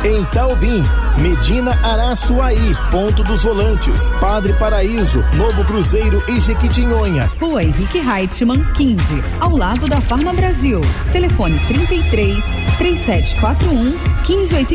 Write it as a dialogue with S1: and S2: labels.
S1: Em Taubim, Medina Araçuaí, Ponto dos Volantes, Padre Paraíso, Novo Cruzeiro e Jequitinhonha.
S2: Rua Henrique Reichmann, 15, ao lado da Farma Brasil. Telefone 33 3741 1580.